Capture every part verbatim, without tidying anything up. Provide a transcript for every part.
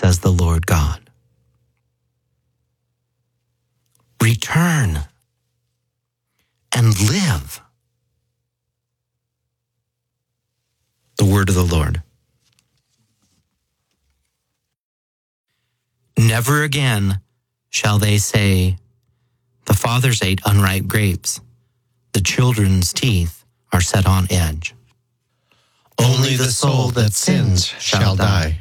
says the Lord God. Return and live. The word of the Lord. Never again shall they say, the fathers ate unripe grapes, the children's teeth are set on edge. Only the soul that sins shall die.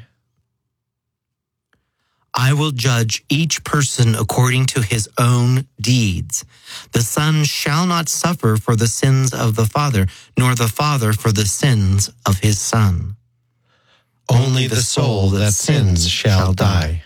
I will judge each person according to his own deeds. The son shall not suffer for the sins of the father, nor the father for the sins of his son. Only the soul that sins shall die.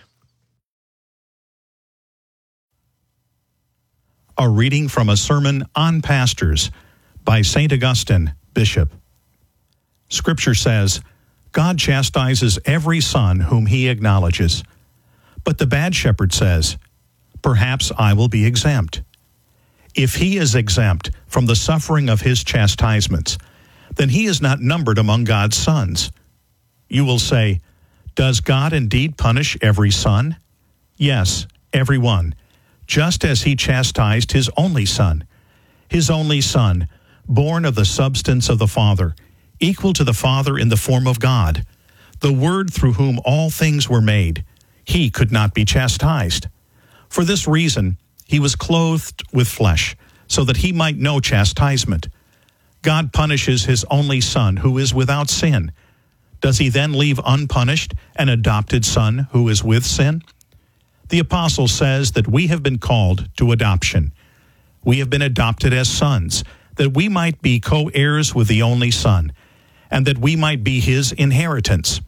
A reading from a sermon on pastors by Saint Augustine, Bishop. Scripture says, God chastises every son whom he acknowledges. But the bad shepherd says, perhaps I will be exempt. If he is exempt from the suffering of his chastisements, then he is not numbered among God's sons. You will say, does God indeed punish every son? Yes, every one, just as he chastised his only son, his only son, born of the substance of the Father, equal to the Father in the form of God, the Word through whom all things were made. He could not be chastised. For this reason, he was clothed with flesh, so that he might know chastisement. God punishes his only son, who is without sin. Does he then leave unpunished an adopted son who is with sin? The apostle says that we have been called to adoption. We have been adopted as sons, that we might be co-heirs with the only Son, and that we might be his inheritance.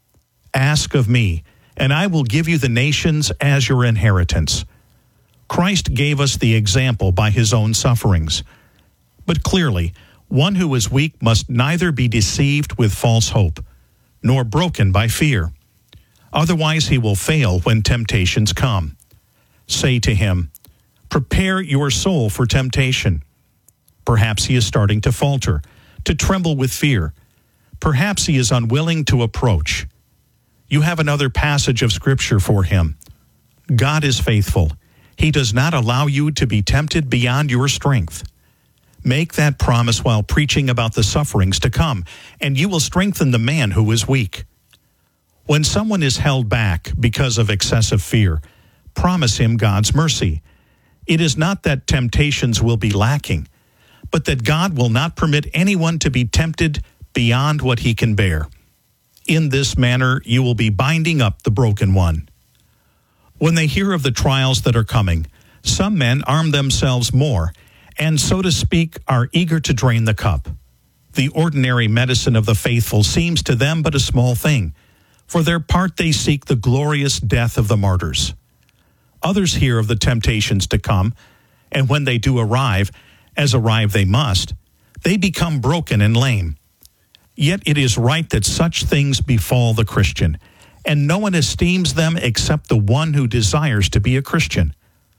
Ask of me, and I will give you the nations as your inheritance. Christ gave us the example by his own sufferings. But clearly, one who is weak must neither be deceived with false hope, nor broken by fear. Otherwise he will fail when temptations come. Say to him, prepare your soul for temptation. Perhaps he is starting to falter, to tremble with fear. Perhaps he is unwilling to approach. You have another passage of Scripture for him. God is faithful. He does not allow you to be tempted beyond your strength. Make that promise while preaching about the sufferings to come, and you will strengthen the man who is weak. When someone is held back because of excessive fear, promise him God's mercy. It is not that temptations will be lacking, but that God will not permit anyone to be tempted beyond what he can bear. In this manner, you will be binding up the broken one. When they hear of the trials that are coming, some men arm themselves more, and so to speak, are eager to drain the cup. The ordinary medicine of the faithful seems to them but a small thing. For their part they seek the glorious death of the martyrs. Others hear of the temptations to come, and when they do arrive, as arrive they must, they become broken and lame. Yet it is right that such things befall the Christian, and no one esteems them except the one who desires to be a Christian.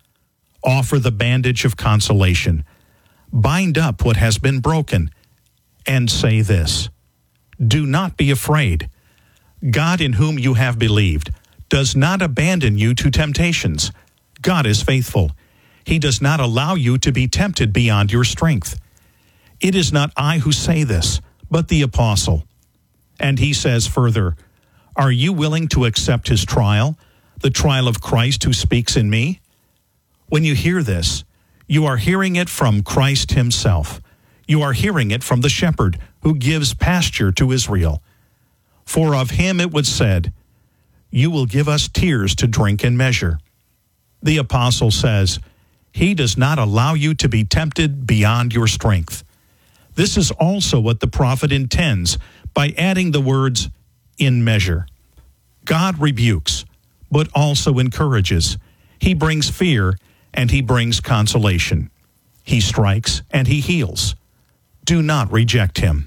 Offer the bandage of consolation, bind up what has been broken, and say this, do not be afraid. God in whom you have believed does not abandon you to temptations. God is faithful. He does not allow you to be tempted beyond your strength. It is not I who say this, but the apostle. And he says further, are you willing to accept his trial, the trial of Christ who speaks in me? When you hear this, you are hearing it from Christ himself. You are hearing it from the shepherd who gives pasture to Israel. For of him it was said, you will give us tears to drink and measure. The apostle says, he does not allow you to be tempted beyond your strength. This is also what the prophet intends by adding the words, in measure. God rebukes, but also encourages. He brings fear, and he brings consolation. He strikes, and he heals. Do not reject him.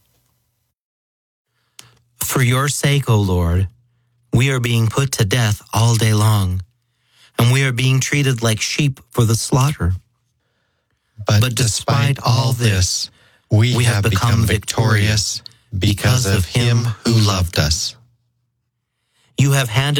For your sake, O Lord, we are being put to death all day long, and we are being treated like sheep for the slaughter. But, but despite, despite all this, we, we have, have become victorious because of him who loved us. You have handed